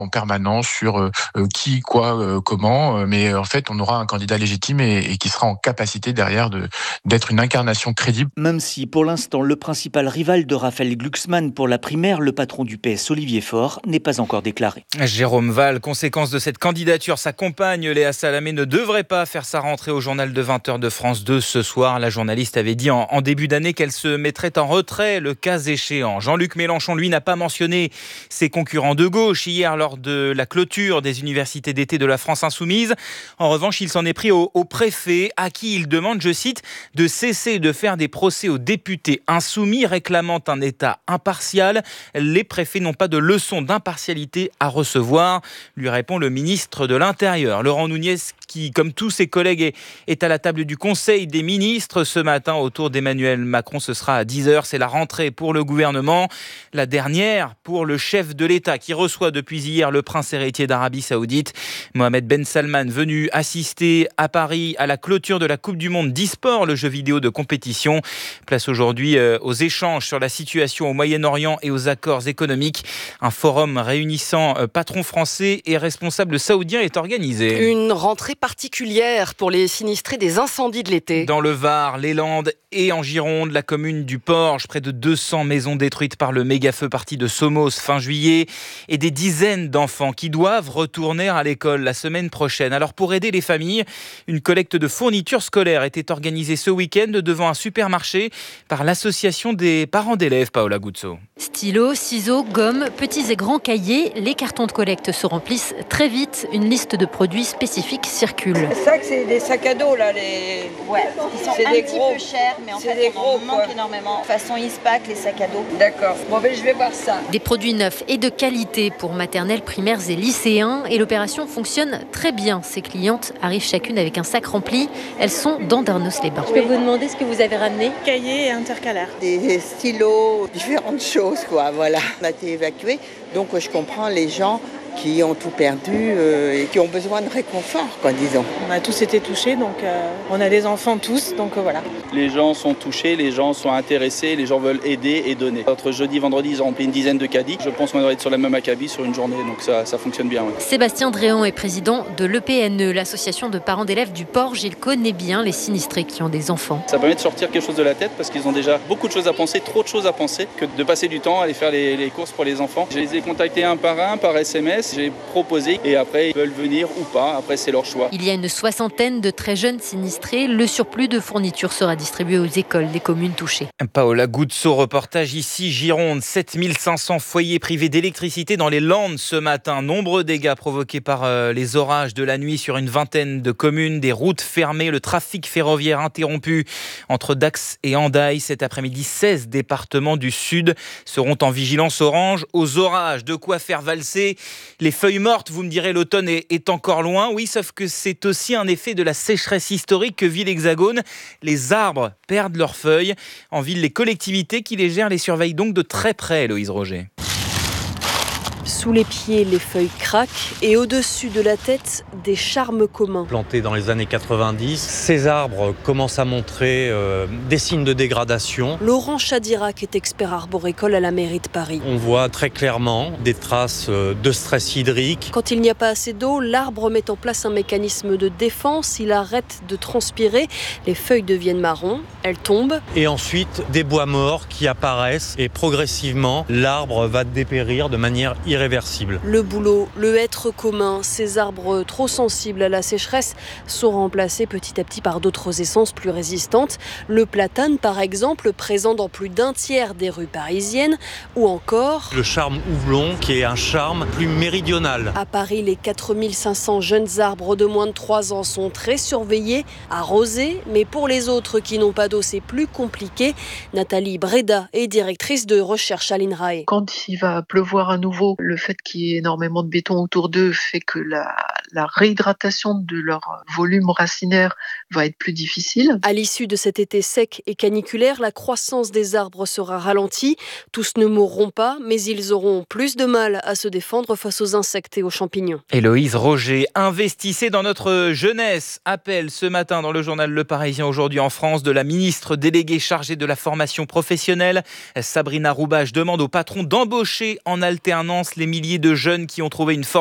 en permanence sur qui, quoi, comment. Mais en fait, on aura un candidat légitime et qui sera en capacité derrière d'être une incarnation crédible. Même si, pour l'instant, le principal rival de Raphaël Glucksmann pour la primaire, le patron du PS, Olivier Faure, n'est pas encore déclaré. Jérôme Val, conséquence de cette candidature, sa compagne Léa Salamé ne devrait pas faire sa rentrée au journal de 20h de France 2 ce soir. La journaliste avait dit en début d'année qu'elle se mettrait en retrait le cas échéant. Jean-Luc Mélenchon, lui, n'a pas mentionné ses concurrents de gauche hier lors de la clôture des universités d'été de la France Insoumise. En revanche, il s'en est pris au préfet à qui il demande, je cite, de cesser de faire des procès aux députés insoumis réclamant un État impartial. Les préfets n'ont pas de leçon d'impartialité à recevoir, lui répond le ministre de l'Intérieur. Laurent Nunez, qui, comme tous ses collègues, est à la table du Conseil des ministres ce matin autour d'Emmanuel Macron. Ce sera à 10h. C'est la rentrée pour le gouvernement. La dernière pour le chef de l'État qui reçoit depuis hier le prince héritier d'Arabie Saoudite. Mohamed Ben Salman, venu assister à Paris à la clôture de la Coupe du Monde d'e-sport, le jeu vidéo de compétition. Place aujourd'hui aux échanges sur la situation au Moyen-Orient et aux accords économiques. Un forum réunissant patrons français et responsables saoudiens est organisé. Une rentrée particulière pour les sinistrés des incendies de l'été. Dans le Var, les Landes et en Gironde, la commune du Porge, près de 200 maisons détruites par le méga-feu parti de Somos fin juillet et des dizaines d'enfants qui doivent retourner à l'école la semaine prochaine. Alors pour aider les familles, une collecte de fournitures scolaires était organisée ce week-end devant un supermarché par l'association des parents d'élèves, Paola Guzzo. Stylos, ciseaux, gommes, petits et grands cahiers, les cartons de collecte se remplissent très vite. Une liste de produits spécifiques circule. Ça, c'est des sacs à dos, là. Ouais, ils sont un petit peu chers, mais en fait, on en manque énormément. Façon Ispac, les sacs à dos. D'accord. Bon, ben, je vais voir ça. Des produits neufs et de qualité pour maternelles, primaires et lycéens. Et l'opération fonctionne très bien. Ces clientes arrivent chacune avec un sac rempli. Elles sont dans Darnos-les-Bains. Je peux vous demander ce que vous avez ramené ? Cahiers et intercalaires. Des stylos, différentes choses, quoi, voilà. On a été évacués, donc je comprends les gens qui ont tout perdu et qui ont besoin de réconfort, quoi, disons. On a tous été touchés, donc on a des enfants tous, donc voilà. Les gens sont touchés, les gens sont intéressés, les gens veulent aider et donner. Entre jeudi, vendredi, ils ont rempli une dizaine de caddies. Je pense qu'on devrait être sur la même acabit sur une journée, donc ça fonctionne bien. Ouais. Sébastien Dréon est président de l'EPNE, l'association de parents d'élèves du Porge. Il connaît bien les sinistrés qui ont des enfants. Ça permet de sortir quelque chose de la tête parce qu'ils ont déjà beaucoup de choses à penser, trop de choses à penser, que de passer du temps à aller faire les courses pour les enfants. Je les ai contactés un par SMS. J'ai proposé et après ils veulent venir ou pas, après c'est leur choix. Il y a une soixantaine de très jeunes sinistrés. Le surplus de fournitures sera distribué aux écoles des communes touchées. Paola Guzzo, reportage ici Gironde. 7500 foyers privés d'électricité dans les Landes ce matin. Nombreux dégâts provoqués par les orages de la nuit sur une vingtaine de communes. Des routes fermées, le trafic ferroviaire interrompu entre Dax et Hendaye. Cet après-midi, 16 départements du sud seront en vigilance orange aux orages. De quoi faire valser les feuilles mortes, vous me direz, l'automne est encore loin. Oui, sauf que c'est aussi un effet de la sécheresse historique que vit l'Hexagone. Les arbres perdent leurs feuilles. En ville, les collectivités qui les gèrent les surveillent donc de très près, Héloïse Roger. Sous les pieds, les feuilles craquent et au-dessus de la tête, des charmes communs. Plantés dans les années 90, ces arbres commencent à montrer des signes de dégradation. Laurent Chadirac est expert arboricole à la mairie de Paris. On voit très clairement des traces de stress hydrique. Quand il n'y a pas assez d'eau, l'arbre met en place un mécanisme de défense. Il arrête de transpirer, les feuilles deviennent marron, elles tombent. Et ensuite, des bois morts qui apparaissent et progressivement, l'arbre va dépérir de manière irréversible. Le bouleau, le hêtre commun, ces arbres trop sensibles à la sécheresse sont remplacés petit à petit par d'autres essences plus résistantes. Le platane, par exemple, présent dans plus d'un tiers des rues parisiennes, ou encore le charme houblon, qui est un charme plus méridional. À Paris, les 4500 jeunes arbres de moins de 3 ans sont très surveillés, arrosés, mais pour les autres qui n'ont pas d'eau, c'est plus compliqué. Nathalie Breda est directrice de recherche à l'INRAE. Quand il va pleuvoir à nouveau, le fait qu'il y ait énormément de béton autour d'eux fait que la réhydratation de leur volume racinaire va être plus difficile. À l'issue de cet été sec et caniculaire, la croissance des arbres sera ralentie. Tous ne mourront pas, mais ils auront plus de mal à se défendre face aux insectes et aux champignons. Héloïse Roger, investissez dans notre jeunesse. Appel ce matin dans le journal Le Parisien aujourd'hui en France de la ministre déléguée chargée de la formation professionnelle. Sabrina Roubache demande aux patrons d'embaucher en alternance France, les milliers de jeunes qui ont trouvé une